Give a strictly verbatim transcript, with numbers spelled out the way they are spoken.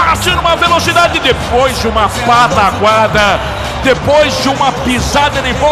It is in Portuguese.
passe numa velocidade, depois de uma pataquada, depois de uma pisada de bola.